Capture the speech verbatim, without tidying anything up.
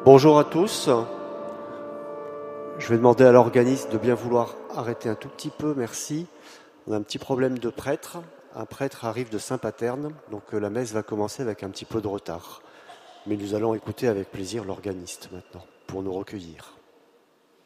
Bonjour à tous. Je vais demander à l'organiste de bien vouloir arrêter un tout petit peu, merci. On a un petit problème de prêtre. Un prêtre arrive de Saint-Paterne, donc la messe va commencer avec un petit peu de retard. Mais nous allons écouter avec plaisir l'organiste maintenant, pour nous recueillir.